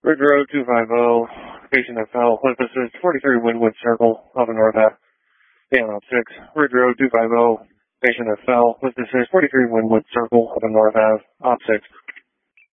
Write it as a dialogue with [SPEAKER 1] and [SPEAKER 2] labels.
[SPEAKER 1] Ridge Road 250, patient FL, with assist 43 Wynwood Circle, off of North Ave. Dan op 6, Ridge Road 250, patient FL, with assist 43 Wynwood Circle, off of North Ave, op 6.